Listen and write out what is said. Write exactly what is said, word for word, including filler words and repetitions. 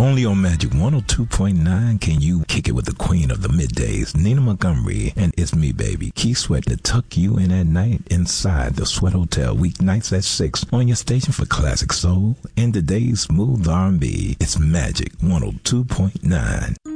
Only on Magic one oh two point nine can you kick it with the queen of the middays, Nina Montgomery, and it's me, baby, Keith Sweat, to tuck you in at night inside the Sweat Hotel, weeknights at six on your station for classic soul and today's smooth R and B. It's Magic one oh two point nine.